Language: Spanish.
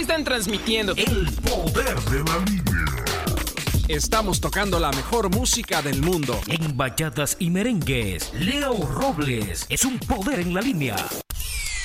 están transmitiendo? El poder de la línea. Estamos tocando la mejor música del mundo. En bachatas y merengues, Leo Robles es un poder en la línea.